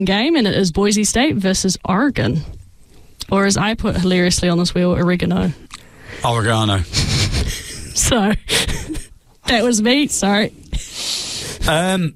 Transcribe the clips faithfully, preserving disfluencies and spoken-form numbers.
game, and it is Boise State versus Oregon. Or as I put hilariously on this wheel, oregano. Oregano. So, that was me, sorry. Um,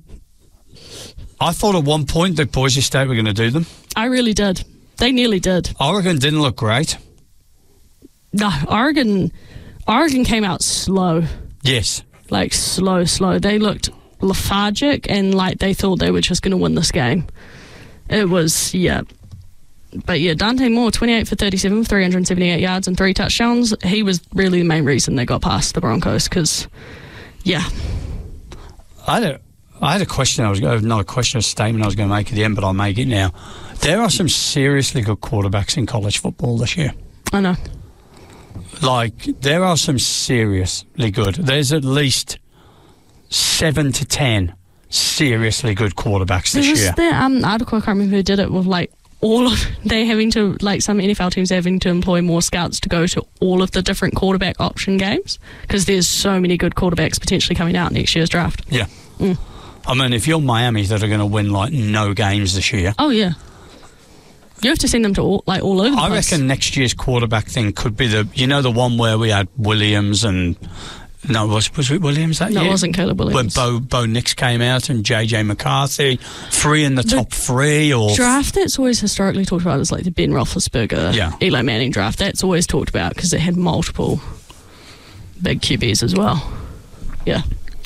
I thought at one point that Boise State were going to do them. I really did. They nearly did. Oregon didn't look great. No, Oregon, Oregon came out slow. Yes. Like, slow, slow. They looked lethargic and like they thought they were just going to win this game. It was, yeah. But yeah, Dante Moore, twenty-eight for thirty-seven, three hundred seventy-eight yards and three touchdowns. He was really the main reason they got past the Broncos because, yeah. I had a, I had a question, I was not a question, a statement I was going to make at the end, but I'll make it now. There are some seriously good quarterbacks in college football this year. I know. Like, there are some seriously good. There's at least seven to ten seriously good quarterbacks this there was year. The um, article, I can't remember who did it, with like all of, they having to, like some N F L teams having to employ more scouts to go to all of the different quarterback option games because there's so many good quarterbacks potentially coming out next year's draft. Yeah. Mm. I mean, if you're Miami that are going to win like no games this year. Oh, yeah. You have to send them to all, like all over the I place. reckon next year's quarterback thing could be the, you know, the one where we had Williams and, no, was, was it Williams that no, year? No, it wasn't Caleb Williams. When Bo, Bo Nix came out and J J McCarthy, three in the, the top three. Or draft that's always historically talked about is like the Ben Roethlisberger, yeah. Eli Manning draft. That's always talked about because it had multiple big Q Bs as well. Yeah.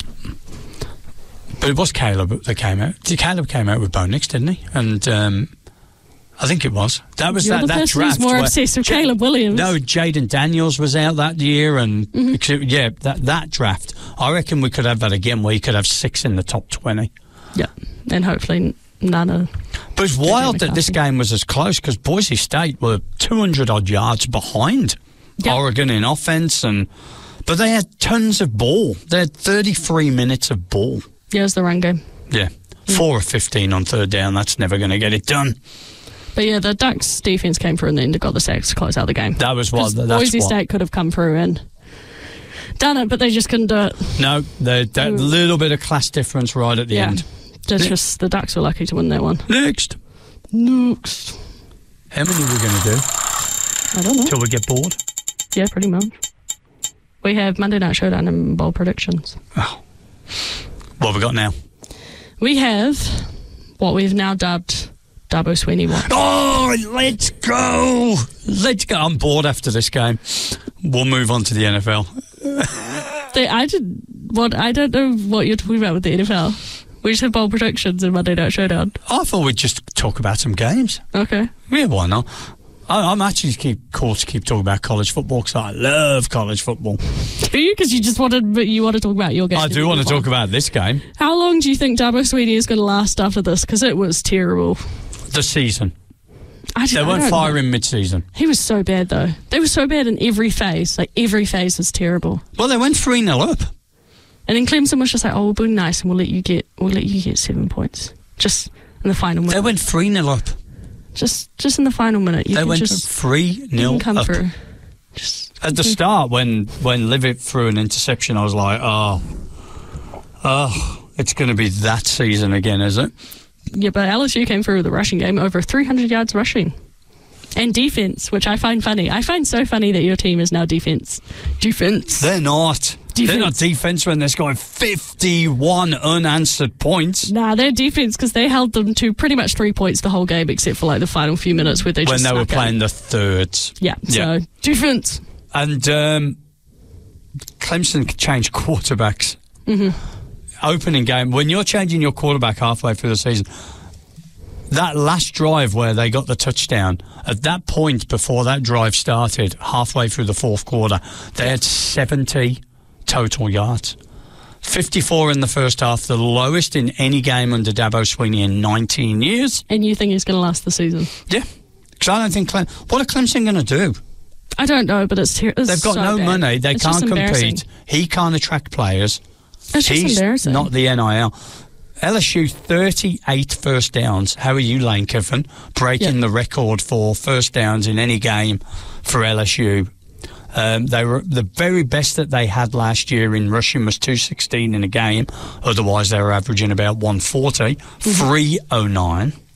But it was Caleb that came out. Caleb came out with Bo Nix, didn't he? And um, I think it was. That was You're that, the that person draft. who's more where obsessed with J- Caleb Williams. No, Jaden Daniels was out that year, and mm-hmm. yeah, that that draft. I reckon we could have that again, where you could have six in the top twenty. Yeah, and hopefully none of. But it's wild that this game was as close because Boise State were two hundred odd yards behind yep. Oregon in offense, and but they had tons of ball. They had thirty-three minutes of ball. Yeah, it was the run game. Yeah, mm. four of fifteen on third down. That's never going to get it done. But yeah, the Ducks defense came through and then got the sacks to close out the game. That was what. That's Boise what. State could have come through and done it, but they just couldn't do it. No, that mm. little bit of class difference right at the yeah. end. That's just the Ducks were lucky to win that one. Next. Next. How many are we going to do? I don't know. Till we get bored? Yeah, pretty much. We have Monday Night Showdown and bowl predictions. Oh. What have we got now? We have what we've now dubbed Dabo Sweeney Watch. Oh, let's go! Let's go. I'm bored after this game. We'll move on to the N F L. they, I did what I don't know what you're talking about with the N F L. We just have bowl predictions and Monday Night Showdown. I thought we'd just talk about some games. Okay. Yeah, why not? I, I'm actually keep called to keep talking about college football because I love college football. Do you? Because you just wanted, you want to talk about your game. I do want to talk about this game. How long do you think Dabo Sweeney is going to last after this? Because it was terrible. The season. I just, they weren't I firing know. mid-season. He was so bad, though. They were so bad in every phase. Like, every phase was terrible. Well, they went three nil up. And then Clemson was just like, oh, we'll be nice and we'll let you get we'll let you get seven points. Just in the final minute. They went three nil up. Just just in the final minute. You they can went just, three nil come up. Through. Just, At the start, when, when Livet threw an interception, I was like, oh, oh, it's going to be that season again, is it? Yeah, but L S U came through with the rushing game, over three hundred yards rushing. And defense, which I find funny. I find so funny that your team is now defense. Defense. They're not. Defense. They're not defense when they're scoring fifty-one unanswered points. Nah, they're defense because they held them to pretty much three points the whole game, except for like the final few minutes where they when just they were playing out. the thirds. Yeah, yeah. So defense. And um, Clemson changed quarterbacks. Mm-hmm. Opening game, when you're changing your quarterback halfway through the season, that last drive where they got the touchdown, at that point before that drive started, halfway through the fourth quarter, they had seventy total yards. fifty-four in the first half, the lowest in any game under Dabo Sweeney in nineteen years. And you think he's going to last the season? Yeah. Because I don't think... Clem- what are Clemson going to do? I don't know, but it's... Ter- it's They've got so no bad. money. They it's can't compete. He can't attract players. It's just He's embarrassing. not the N I L. L S U, thirty-eight first downs. How are you, Lane Kiffin? Breaking yep. the record for first downs in any game for L S U. Um, they were the very best that they had last year in rushing was two sixteen in a game. Otherwise, they were averaging about one forty. Mm-hmm. three oh nine.